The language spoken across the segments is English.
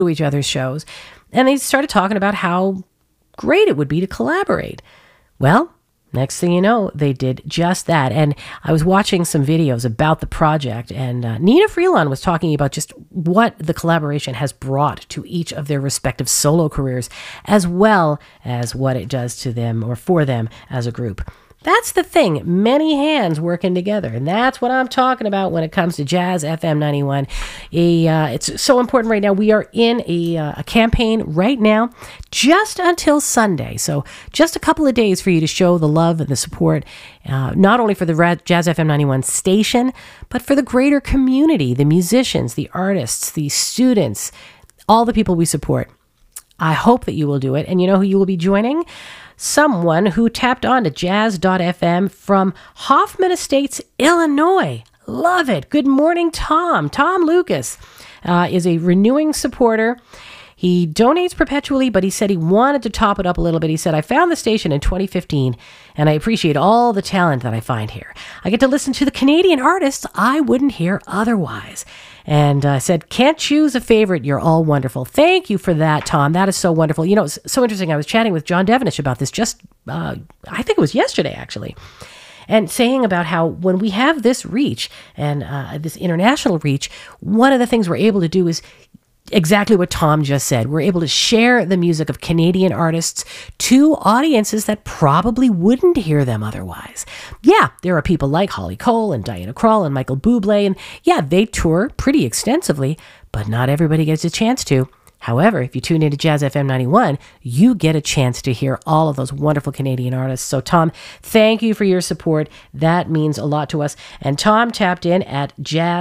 to each other's shows, and they started talking about how great it would be to collaborate. Well, next thing you know, they did just that. And I was watching some videos about the project, and Nina Freelon was talking about just what the collaboration has brought to each of their respective solo careers, as well as what it does to them or for them as a group. That's the thing, many hands working together. And that's what I'm talking about when it comes to Jazz FM 91. It's so important right now. We are in a campaign right now, just until Sunday. So just a couple of days for you to show the love and the support, not only for the Jazz FM 91 station, but for the greater community, the musicians, the artists, the students, all the people we support. I hope that you will do it. And you know who you will be joining? Someone who tapped on to jazz.fm from Hoffman Estates, Illinois. Love it. Good morning, Tom. Tom Lucas is a renewing supporter. He donates perpetually, but he said he wanted to top it up a little bit. He said, I found the station in 2015, and I appreciate all the talent that I find here. I get to listen to the Canadian artists I wouldn't hear otherwise. And said, can't choose a favorite. You're all wonderful. Thank you for that, Tom. That is so wonderful. You know, it's so interesting. I was chatting with John Devenish about this just, I think it was yesterday, actually. And saying about how when we have this reach and this international reach, one of the things we're able to do is exactly what Tom just said. We're able to share the music of Canadian artists to audiences that probably wouldn't hear them otherwise. Yeah, there are people like Holly Cole and Diana Krall and Michael Bublé, and yeah, they tour pretty extensively, but not everybody gets a chance to. However, if you tune into Jazz FM 91, you get a chance to hear all of those wonderful Canadian artists. So, Tom, thank you for your support. That means a lot to us. And Tom tapped in at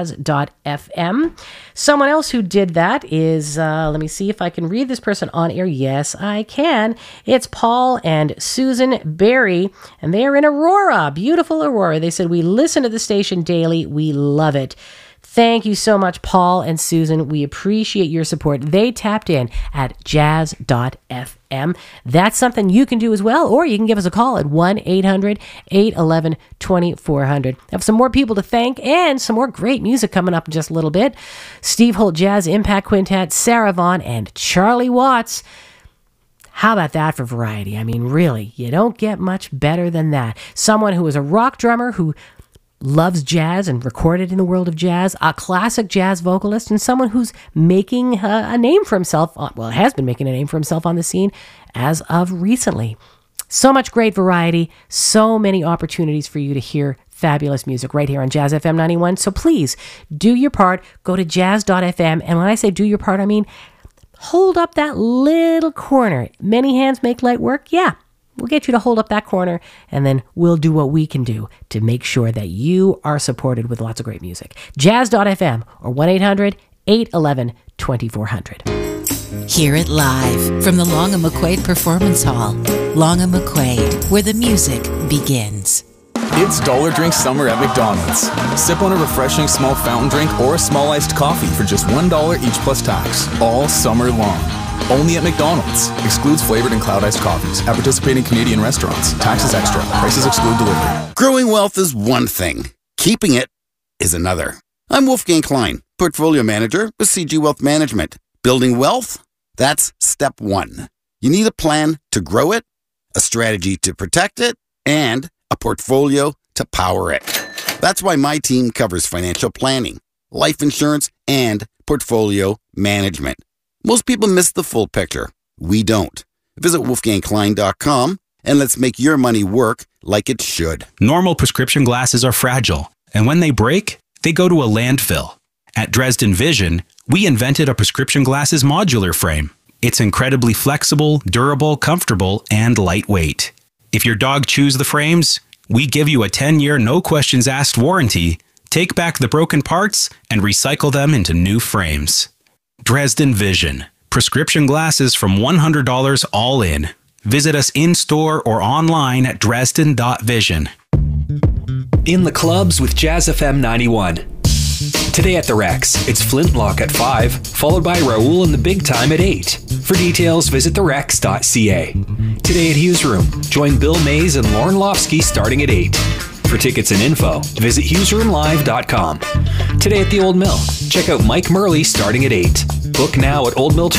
jazz.fm. Someone else who did that is, let me see if I can read this person on air. Yes, I can. It's Paul and Susan Berry, and they are in Aurora, beautiful Aurora. They said, we listen to the station daily. We love it. Thank you so much, Paul and Susan. We appreciate your support. They tapped in at jazz.fm. That's something you can do as well, or you can give us a call at 1-800-811-2400. I have some more people to thank and some more great music coming up in just a little bit. Steve Holt Jazz Impact Quintet, Sarah Vaughan, and Charlie Watts. How about that for variety? I mean, really, you don't get much better than that. Someone who is a rock drummer who loves jazz and recorded in the world of jazz, a classic jazz vocalist, and someone who's making a name for himself, has been making a name for himself on the scene as of recently. So much great variety, so many opportunities for you to hear fabulous music right here on Jazz FM 91. So please do your part, go to jazz.fm, and when I say do your part, I mean hold up that little corner. Many hands make light work, yeah. We'll get you to hold up that corner, and then we'll do what we can do to make sure that you are supported with lots of great music. Jazz.fm or 1-800-811-2400. Hear it live from the Long and McQuaid Performance Hall. Long and McQuaid, where the music begins. It's Dollar Drink Summer at McDonald's. Sip on a refreshing small fountain drink or a small iced coffee for just $1 each plus tax, all summer long. Only at McDonald's. Excludes flavored and cloud iced coffees at participating Canadian restaurants. Taxes extra. Prices exclude delivery. Growing wealth is one thing. Keeping it is another. I'm Wolfgang Klein, Portfolio Manager with CG Wealth Management. Building wealth? That's step one. You need a plan to grow it, a strategy to protect it, and a portfolio to power it. That's why my team covers financial planning, life insurance, and portfolio management. Most people miss the full picture. We don't. Visit wolfgangklein.com and let's make your money work like it should. Normal prescription glasses are fragile, and when they break, they go to a landfill. At Dresden Vision, we invented a prescription glasses modular frame. It's incredibly flexible, durable, comfortable, and lightweight. If your dog chews the frames, we give you a 10-year no-questions-asked warranty, take back the broken parts, and recycle them into new frames. Dresden Vision. Prescription glasses from $100 all in. Visit us in-store or online at dresden.vision. In the clubs with Jazz FM 91. Today at the Rex, it's Flintlock at 5, followed by Raoul and the Big Time at 8. For details, visit therex.ca. Today at Hughes Room, join Bill Mays and Lauren Lofsky starting at 8. For tickets and info, visit HughesRoomLive.com. Today at the Old Mill, check out Mike Murley starting at 8. Book now at Old Mill